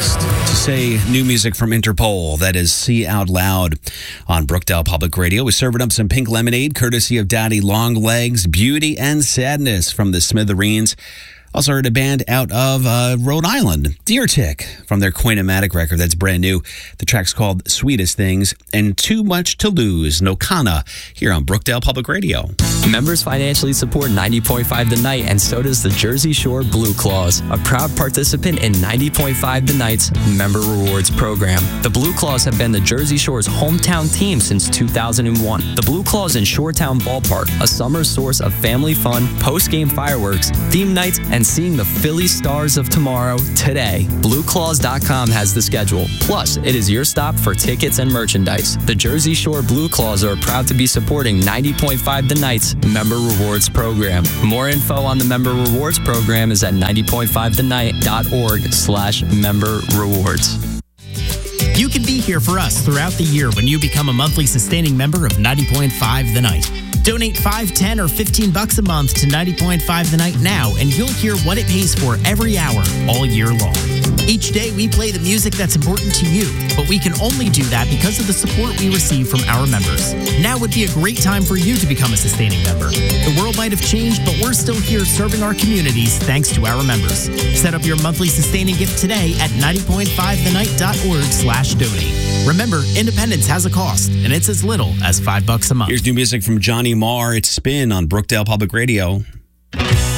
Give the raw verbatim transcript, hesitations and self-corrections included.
used to say new music from Interpol. That is See Out Loud on Brookdale Public Radio. We're serving up some pink lemonade, courtesy of Daddy Longlegs, Beauty and Sadness from the Smithereens. Also heard a band out of uh, Rhode Island, Deer Tick, from their Queen-O-Matic record that's brand new. The track's called Sweetest Things, and Too Much to Lose, Nokana, here on Brookdale Public Radio. Members financially support ninety point five The Night, and so does the Jersey Shore Blue Claws, a proud participant in ninety point five The Night's Member Rewards program. The Blue Claws have been the Jersey Shore's hometown team since two thousand one. The Blue Claws in Shoretown Ballpark, a summer source of family fun, post-game fireworks, theme nights, and seeing the Philly Stars of tomorrow today. Blue Claws dot com has the schedule. Plus, it is your stop for tickets and merchandise. The Jersey Shore Blue Claws are proud to be supporting ninety point five The Night's Member Rewards program. More info on the Member Rewards program is at ninety point five the night dot org slash member rewards. You can be here for us throughout the year when you become a monthly sustaining member of ninety point five The Night. Donate five, ten, or fifteen bucks a month to ninety point five The Night now, and you'll hear what it pays for every hour, all year long. Each day, we play the music that's important to you, but we can only do that because of the support we receive from our members. Now would be a great time for you to become a sustaining member. The world might have changed, but we're still here serving our communities thanks to our members. Set up your monthly sustaining gift today at ninety point five the night dot org slash donate. Remember, independence has a cost, and it's as little as five bucks a month. Here's new music from Johnny Marr. It's Spin on Brookdale Public Radio.